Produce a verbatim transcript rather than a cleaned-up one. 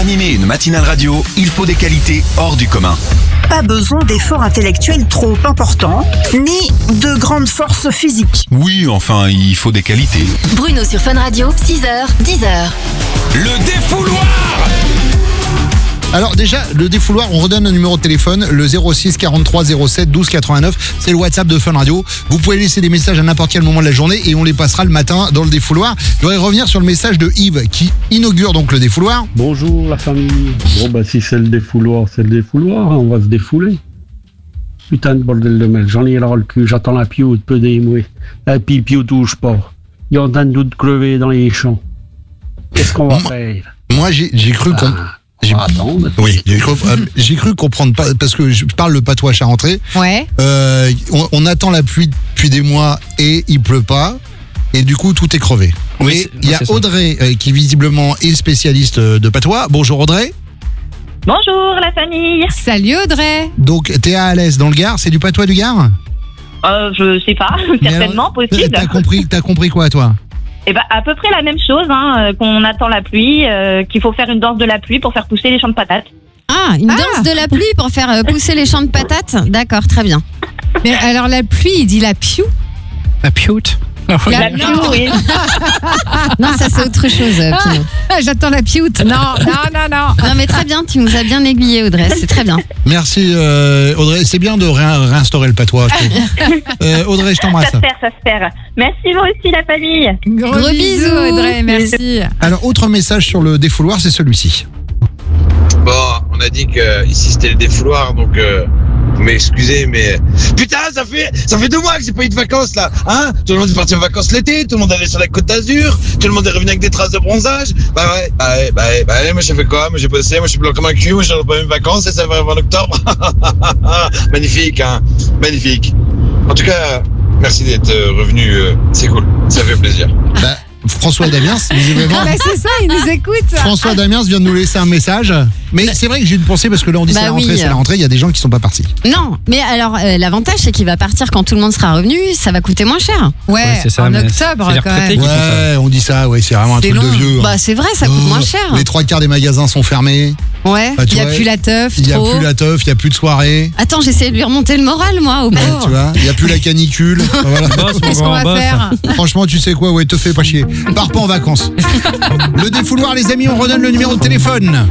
animer une matinale radio, il faut des qualités hors du commun. Pas besoin d'efforts intellectuels trop importants, ni de grandes forces physiques. Oui, enfin, il faut des qualités. Bruno sur Fun Radio, six heures, dix heures. Le défouloir! Alors déjà, le défouloir, on redonne un numéro de téléphone, le zéro six quarante-trois zéro sept douze quatre-vingt-neuf. C'est le WhatsApp de Fun Radio. Vous pouvez laisser des messages à n'importe quel moment de la journée et on les passera le matin dans le défouloir. Je voudrais revenir sur le message de Yves qui inaugure donc le défouloir. Bonjour la famille. Bon bah si c'est le défouloir, c'est le défouloir, on va se défouler. Putain de bordel de merde, j'en ai là le cul, j'attends la pioute, peu d'émouer. La pile pioute touche pas. Il y a en train de nous crever dans les champs. Qu'est-ce qu'on va moi, faire? Moi j'ai, j'ai cru qu'on... Ah. J'ai... Attends, oui, j'ai cru, euh, j'ai cru comprendre pas parce que je parle le patois charentais. Ouais. Euh, on, on attend la pluie depuis des mois et il pleut pas et du coup tout est crevé. Oui, Mais il y a c'est Audrey euh, qui visiblement est spécialiste de patois. Bonjour Audrey. Bonjour la famille. Salut Audrey. Donc t'es à Alès dans le Gard, c'est du patois du Gard? Euh, je sais pas, certainement alors, possible. T'as compris, t'as compris quoi toi? Eh ben à peu près la même chose, hein, euh, qu'on attend la pluie, euh, qu'il faut faire une danse de la pluie pour faire pousser les champs de patates. Ah, une Ah. danse de la pluie pour faire euh, pousser les champs de patates. D'accord, très bien. Mais alors la pluie, il dit la piou. La pioute. La La pluie, oui. Non, ça c'est autre chose, euh, Pinot. Ah, j'attends la pioute. Non, non, non, non. Non, mais très bien, tu nous as bien aiguillé, Audrey. C'est très bien. Merci euh, Audrey, c'est bien de réin- réinstaurer le patois. je trouve. euh, Audrey, je Ça t'embrasse. se perd, ça se perd. Merci vous aussi la famille. Gros, Gros bisous, bisous. Audrey, merci. Alors autre message sur le défouloir, c'est celui-ci. Bon, on a dit que ici c'était le défouloir, donc euh, vous m'excusez, mais putain, ça fait ça fait deux mois que j'ai pas eu de vacances là, hein? Tout le monde est parti en vacances l'été, tout le monde allait sur la Côte d'Azur, tout le monde est revenu avec des traces de bronzage. Bah ouais, bah ouais, bah ouais, bah ouais, moi j'ai fait quoi? Moi j'ai bossé, moi je suis blanc comme un cul, moi j'ai pas eu de vacances et ça va arriver en octobre. Magnifique, hein? Magnifique. En tout cas, merci d'être euh, revenu, euh, c'est cool, ça fait plaisir. Bah, François Damiens, visiblement. Ah bah c'est ça, il nous écoute. François Damiens vient de nous laisser un message. Mais c'est vrai que j'ai une pensée parce que là on dit Bah c'est la rentrée, oui. c'est la rentrée, il y a des gens qui sont pas partis. Non, mais alors euh, l'avantage c'est qu'il va partir quand tout le monde sera revenu. Ça va coûter moins cher. Ouais, Ouais, c'est ça, en mais octobre c'est les quand retraités même. qui font ça. Ouais, on dit ça, ouais, c'est vraiment un C'est truc de long. vieux. hein. Bah c'est vrai, ça coûte Oh, moins cher. Les trois quarts des magasins sont fermés. Ouais. Bah, tu Il n'y a vois, plus la teuf, Il n'y a trop. plus la teuf, il n'y a plus de soirée. Attends, j'essaie de lui remonter le moral, moi, au Ouais, pauvre. tu vois, il n'y a plus la canicule. Bah, voilà. Boss, mon Qu'est-ce qu'on grand va boss. faire? Franchement, tu sais quoi, ouais, te fais pas chier. Pars pas en vacances. Le défouloir, les amis, on redonne le numéro de téléphone.